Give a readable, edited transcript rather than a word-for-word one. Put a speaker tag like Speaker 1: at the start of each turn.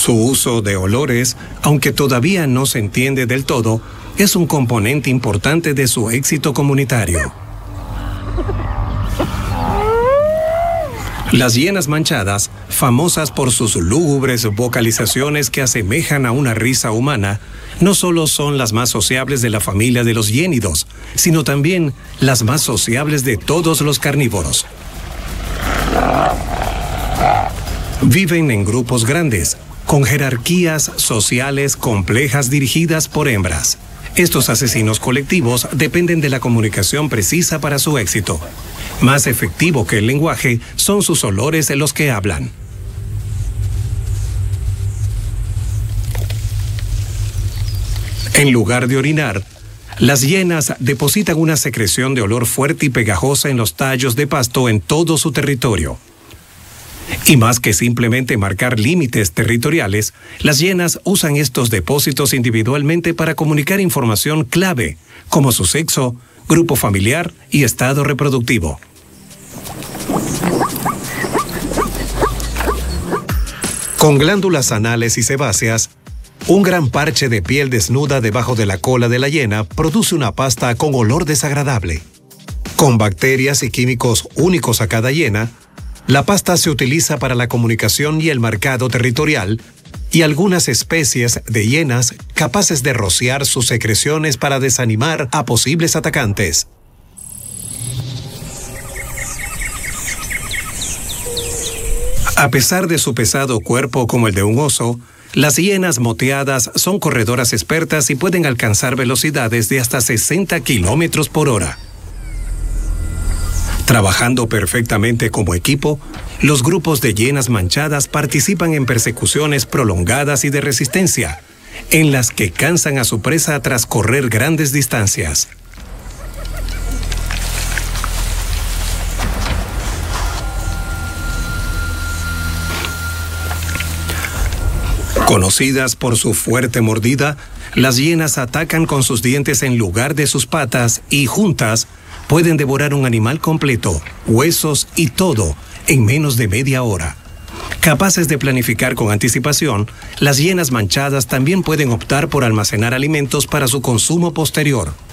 Speaker 1: Su uso de olores, aunque todavía no se entiende del todo, es un componente importante de su éxito comunitario. Las hienas manchadas, famosas por sus lúgubres vocalizaciones que asemejan a una risa humana, no solo son las más sociables de la familia de los hiénidos, sino también las más sociables de todos los carnívoros. Viven en grupos grandes, con jerarquías sociales complejas dirigidas por hembras. Estos asesinos colectivos dependen de la comunicación precisa para su éxito. Más efectivo que el lenguaje son sus olores los que hablan. En lugar de orinar, las hienas depositan una secreción de olor fuerte y pegajosa en los tallos de pasto en todo su territorio. Y más que simplemente marcar límites territoriales, las hienas usan estos depósitos individualmente para comunicar información clave, como su sexo, grupo familiar y estado reproductivo. Con glándulas anales y sebáceas, un gran parche de piel desnuda debajo de la cola de la hiena produce una pasta con olor desagradable. Con bacterias y químicos únicos a cada hiena, la pasta se utiliza para la comunicación y el marcado territorial, y algunas especies de hienas capaces de rociar sus secreciones para desanimar a posibles atacantes. A pesar de su pesado cuerpo como el de un oso, las hienas moteadas son corredoras expertas y pueden alcanzar velocidades de hasta 60 kilómetros por hora. Trabajando perfectamente como equipo, los grupos de hienas manchadas participan en persecuciones prolongadas y de resistencia, en las que cansan a su presa tras correr grandes distancias. Conocidas por su fuerte mordida, las hienas atacan con sus dientes en lugar de sus patas y juntas pueden devorar un animal completo, huesos y todo, en menos de media hora. Capaces de planificar con anticipación, las hienas manchadas también pueden optar por almacenar alimentos para su consumo posterior.